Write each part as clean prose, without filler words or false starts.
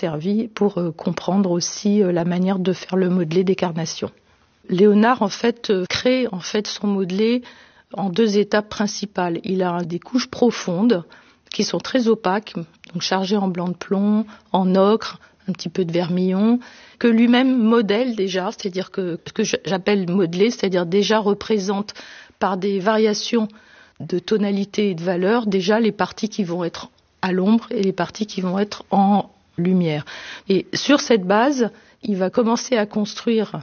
servi pour comprendre aussi la manière de faire le modelé des carnations. Léonard crée son modelé en 2 étapes principales. Il a des couches profondes qui sont très opaques, donc chargées en blanc de plomb, en ocre, un petit peu de vermillon, que lui-même modèle déjà, c'est-à-dire que ce que j'appelle modelé, c'est-à-dire déjà représente par des variations de tonalité et de valeur déjà les parties qui vont être à l'ombre et les parties qui vont être en lumière. Et sur cette base, il va commencer à construire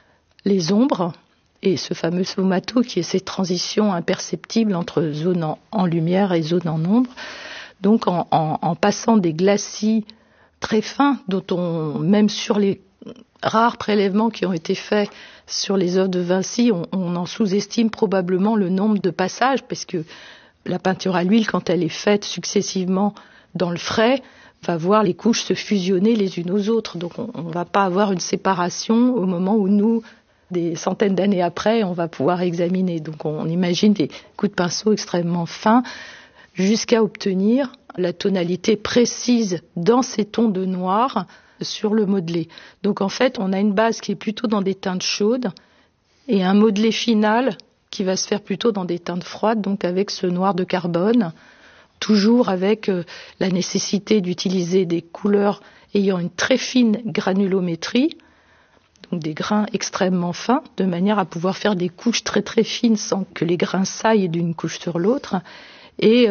les ombres et ce fameux sfumato qui est cette transition imperceptible entre zone en lumière et zone en ombre. Donc en passant des glacis très fins, dont même sur les rares prélèvements qui ont été faits sur les œuvres de Vinci, on en sous-estime probablement le nombre de passages, parce que la peinture à l'huile, quand elle est faite successivement dans le frais, va voir les couches se fusionner les unes aux autres. Donc on ne va pas avoir une séparation au moment où nous, des centaines d'années après, on va pouvoir examiner. Donc on imagine des coups de pinceau extrêmement fins jusqu'à obtenir la tonalité précise dans ces tons de noir sur le modelé. Donc en fait, on a une base qui est plutôt dans des teintes chaudes et un modelé final qui va se faire plutôt dans des teintes froides, donc avec ce noir de carbone, toujours avec la nécessité d'utiliser des couleurs ayant une très fine granulométrie, donc des grains extrêmement fins, de manière à pouvoir faire des couches très très fines sans que les grains saillent d'une couche sur l'autre. Et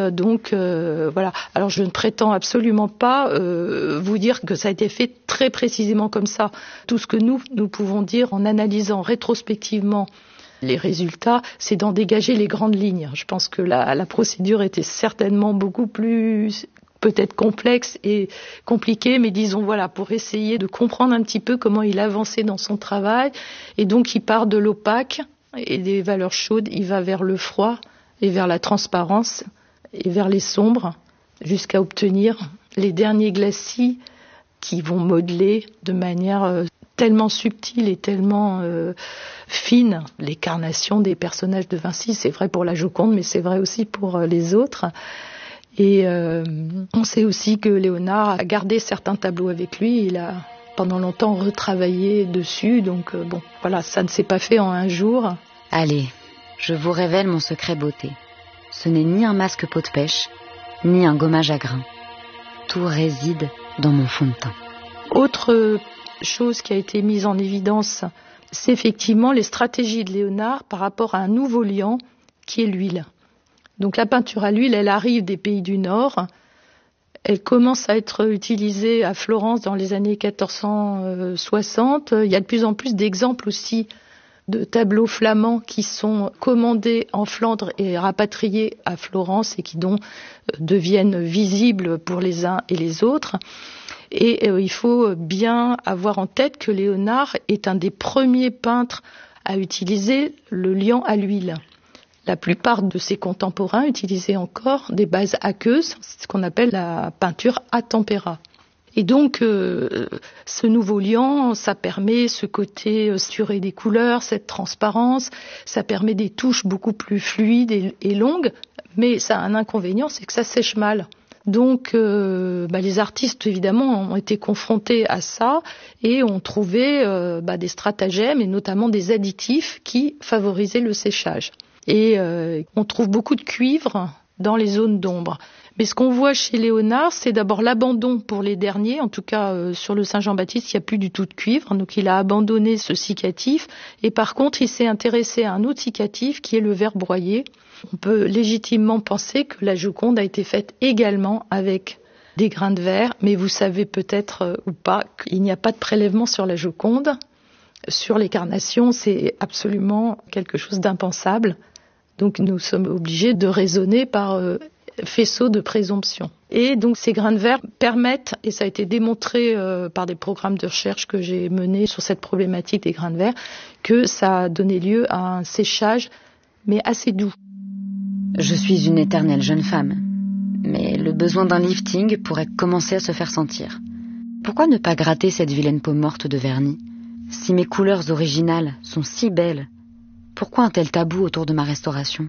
voilà. Alors je ne prétends absolument pas vous dire que ça a été fait très précisément comme ça. Tout ce que nous pouvons dire en analysant rétrospectivement les résultats, c'est d'en dégager les grandes lignes. Je pense que la procédure était certainement beaucoup plus peut-être complexe et compliquée, mais disons voilà, pour essayer de comprendre un petit peu comment il avançait dans son travail. Et donc il part de l'opaque et des valeurs chaudes, il va vers le froid et vers la transparence et vers les sombres, jusqu'à obtenir les derniers glacis qui vont modeler de manière tellement subtile et tellement fine les carnations des personnages de Vinci. C'est vrai pour la Joconde, mais c'est vrai aussi pour les autres. Et on sait aussi que Léonard a gardé certains tableaux avec lui. Il a pendant longtemps retravaillé dessus. Donc voilà, ça ne s'est pas fait en un jour. Allez, je vous révèle mon secret beauté. Ce n'est ni un masque peau de pêche, ni un gommage à grains. Tout réside dans mon fond de teint. Autre chose qui a été mise en évidence, c'est effectivement les stratégies de Léonard par rapport à un nouveau liant qui est l'huile. Donc la peinture à l'huile, elle arrive des pays du Nord. Elle commence à être utilisée à Florence dans les années 1460. Il y a de plus en plus d'exemples aussi de tableaux flamands qui sont commandés en Flandre et rapatriés à Florence et qui donc deviennent visibles pour les uns et les autres. Et il faut bien avoir en tête que Léonard est un des premiers peintres à utiliser le liant à l'huile. La plupart de ses contemporains utilisaient encore des bases aqueuses, ce qu'on appelle la peinture à tempéra. Et donc, ce nouveau liant, ça permet ce côté assuré des couleurs, cette transparence, ça permet des touches beaucoup plus fluides et longues, mais ça a un inconvénient, c'est que ça sèche mal. Donc, les artistes, évidemment, ont été confrontés à ça et ont trouvé des stratagèmes et notamment des additifs qui favorisaient le séchage. Et on trouve beaucoup de cuivre dans les zones d'ombre. Mais ce qu'on voit chez Léonard, c'est d'abord l'abandon pour les derniers. En tout cas, sur le Saint-Jean-Baptiste, il n'y a plus du tout de cuivre. Donc, il a abandonné ce cicatif. Et par contre, il s'est intéressé à un autre cicatif qui est le verre broyé. On peut légitimement penser que la Joconde a été faite également avec des grains de verre. Mais vous savez peut-être ou pas qu'il n'y a pas de prélèvement sur la Joconde. Sur les carnations, c'est absolument quelque chose d'impensable. Donc, nous sommes obligés de raisonner par faisceau de présomption. Et donc ces grains de verre permettent, et ça a été démontré par des programmes de recherche que j'ai menés sur cette problématique des grains de verre, que ça a donné lieu à un séchage, mais assez doux. Je suis une éternelle jeune femme, mais le besoin d'un lifting pourrait commencer à se faire sentir. Pourquoi ne pas gratter cette vilaine peau morte de vernis ? Si mes couleurs originales sont si belles, pourquoi un tel tabou autour de ma restauration ?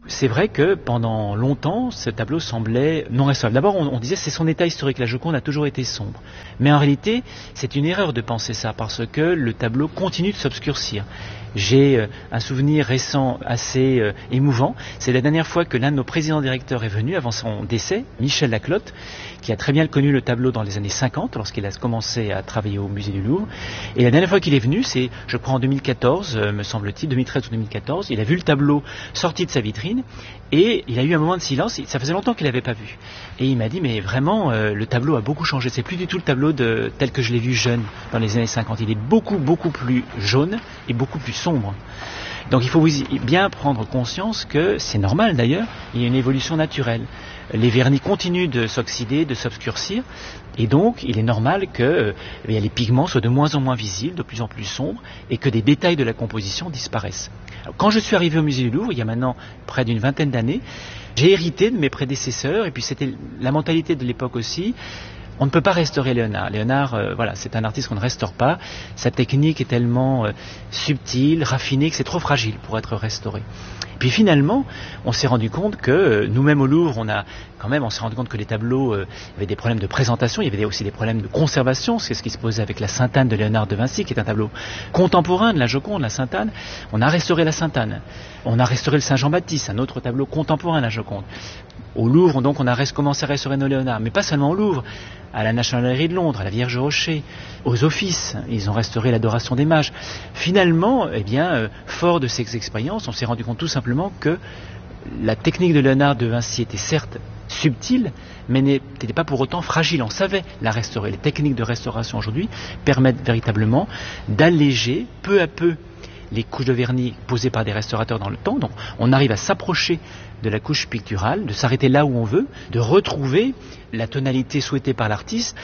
C'est vrai que pendant longtemps, ce tableau semblait non restaurable. D'abord, on disait que c'est son état historique. La Joconde a toujours été sombre. Mais en réalité, c'est une erreur de penser ça, parce que le tableau continue de s'obscurcir. J'ai un souvenir récent assez émouvant. C'est la dernière fois que l'un de nos présidents directeurs est venu, avant son décès, Michel Laclotte, qui a très bien connu le tableau dans les années 50, lorsqu'il a commencé à travailler au musée du Louvre. Et la dernière fois qu'il est venu, c'est, je crois, en 2014, me semble-t-il, 2013 ou 2014, il a vu le tableau sorti de sa vitrine, et il a eu un moment de silence. Ça faisait longtemps qu'il n'avait pas vu. Et il m'a dit, mais vraiment, le tableau a beaucoup changé. C'est plus du tout le tableau tel que je l'ai vu jeune dans les années 50. Il est beaucoup, beaucoup plus jaune et beaucoup plus sombre. Donc il faut bien prendre conscience que, c'est normal d'ailleurs, il y a une évolution naturelle. Les vernis continuent de s'oxyder, de s'obscurcir, et donc il est normal que les pigments soient de moins en moins visibles, de plus en plus sombres, et que des détails de la composition disparaissent. Alors, quand je suis arrivé au musée du Louvre, il y a maintenant près d'une vingtaine d'années, j'ai hérité de mes prédécesseurs, et puis c'était la mentalité de l'époque aussi. On ne peut pas restaurer Léonard. Léonard, c'est un artiste qu'on ne restaure pas. Sa technique est tellement subtile, raffinée, que c'est trop fragile pour être restauré. Puis finalement, on s'est rendu compte que, nous-mêmes au Louvre, on s'est rendu compte que les tableaux avaient des problèmes de présentation, il y avait aussi des problèmes de conservation. C'est ce qui se posait avec la Sainte-Anne de Léonard de Vinci, qui est un tableau contemporain de la Joconde, la Sainte-Anne. On a restauré la Sainte-Anne. On a restauré le Saint-Jean-Baptiste, un autre tableau contemporain de la Joconde. Au Louvre, donc, on a commencé à restaurer nos Léonards, mais pas seulement au Louvre, à la National Gallery de Londres, à la Vierge Rocher, aux Offices, ils ont restauré l'Adoration des Mages. Finalement, fort de ces expériences, on s'est rendu compte tout simplement que la technique de Léonard de Vinci était certes subtile, mais n'était pas pour autant fragile. On savait la restaurer. Les techniques de restauration aujourd'hui permettent véritablement d'alléger peu à peu les couches de vernis posées par des restaurateurs dans le temps. Donc on arrive à s'approcher de la couche picturale, de s'arrêter là où on veut, de retrouver la tonalité souhaitée par l'artiste.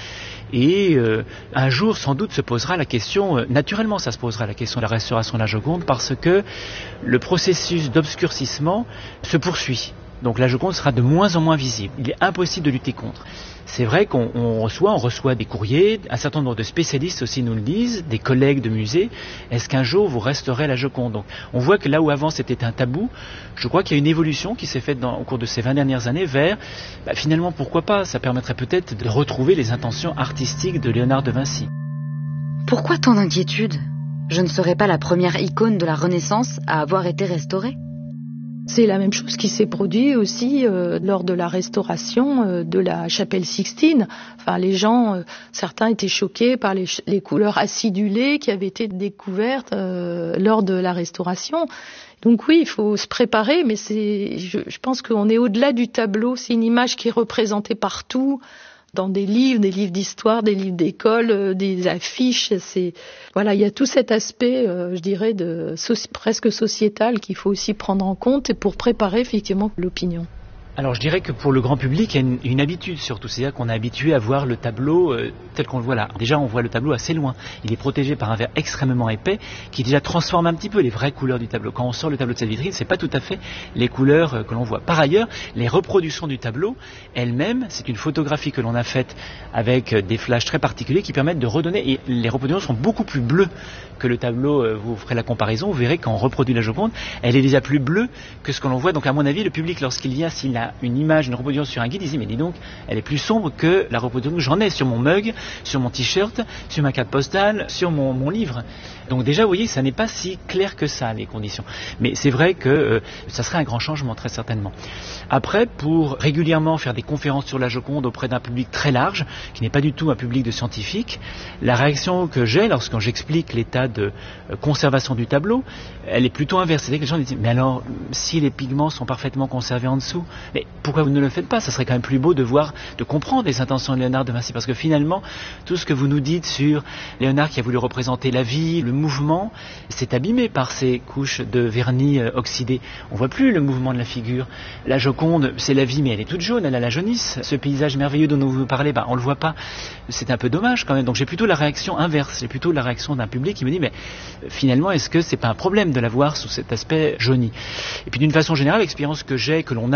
Et un jour, sans doute, se posera la question, naturellement ça se posera la question de la restauration de la Joconde, parce que le processus d'obscurcissement se poursuit. Donc la Joconde sera de moins en moins visible. Il est impossible de lutter contre. C'est vrai qu'on reçoit des courriers, un certain nombre de spécialistes aussi nous le disent, des collègues de musée. Est-ce qu'un jour vous restaurez la Joconde? Donc on voit que là où avant c'était un tabou, je crois qu'il y a une évolution qui s'est faite au cours de ces 20 dernières années vers, finalement pourquoi pas, ça permettrait peut-être de retrouver les intentions artistiques de Léonard de Vinci. Pourquoi tant d'inquiétude? Je ne serais pas la première icône de la Renaissance à avoir été restaurée. C'est la même chose qui s'est produit aussi lors de la restauration de la chapelle Sixtine. Enfin, les gens, certains étaient choqués par les couleurs acidulées qui avaient été découvertes lors de la restauration. Donc oui, il faut se préparer, mais je pense qu'on est au-delà du tableau. C'est une image qui est représentée partout, dans des livres d'histoire, des livres d'école, des affiches. Il y a tout cet aspect, je dirais, presque sociétal qu'il faut aussi prendre en compte et pour préparer effectivement l'opinion. Alors je dirais que pour le grand public, il y a une habitude surtout, c'est-à-dire qu'on est habitué à voir le tableau tel qu'on le voit là. Déjà on voit le tableau assez loin, il est protégé par un verre extrêmement épais qui déjà transforme un petit peu les vraies couleurs du tableau. Quand on sort le tableau de cette vitrine, c'est pas tout à fait les couleurs que l'on voit. Par ailleurs, les reproductions du tableau elles-mêmes, c'est une photographie que l'on a faite avec des flashs très particuliers qui permettent de redonner, et les reproductions sont beaucoup plus bleues que le tableau. Vous ferez la comparaison, vous verrez quand on reproduit la Joconde, elle est déjà plus bleue que ce que l'on voit. Donc à mon avis, le public, lorsqu'il vient, s'il a une image, une reproduction sur un guide, il dit mais dis donc, elle est plus sombre que la reproduction que j'en ai sur mon mug, sur mon t-shirt, sur ma carte postale, sur mon livre. Donc déjà, vous voyez, ça n'est pas si clair que ça, les conditions. Mais c'est vrai que ça serait un grand changement, très certainement. Après, pour régulièrement faire des conférences sur la Joconde auprès d'un public très large, qui n'est pas du tout un public de scientifiques, la réaction que j'ai lorsque j'explique l'état de conservation du tableau, elle est plutôt inverse. C'est-à-dire que les gens disent, mais alors, si les pigments sont parfaitement conservés en dessous, mais pourquoi vous ne le faites pas? Ça serait quand même plus beau de comprendre les intentions de Léonard de Vinci, parce que finalement, tout ce que vous nous dites sur Léonard qui a voulu représenter la vie, le mouvement, c'est abîmé par ces couches de vernis oxydé. On voit plus le mouvement de la figure. La Joconde, c'est la vie, mais elle est toute jaune, elle a la jaunisse. Ce paysage merveilleux dont vous parlez, on le voit pas. C'est un peu dommage quand même. Donc j'ai plutôt la réaction inverse. J'ai plutôt la réaction d'un public qui me dit, mais finalement, est-ce que c'est pas un problème de la voir sous cet aspect jauni? Et puis d'une façon générale, l'expérience que l'on a dans la plupart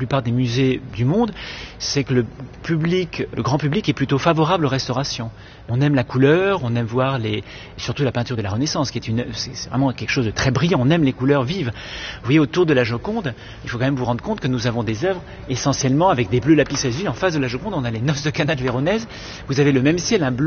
plupart des musées du monde, c'est que le grand public est plutôt favorable aux restaurations. On aime la couleur, on aime voir surtout la peinture de la Renaissance, c'est vraiment quelque chose de très brillant, on aime les couleurs vives. Vous voyez, autour de la Joconde, il faut quand même vous rendre compte que nous avons des œuvres essentiellement avec des bleus lapis lazuli. En face de la Joconde, on a les Noces de Cana de Véronèse, vous avez le même ciel, un bleu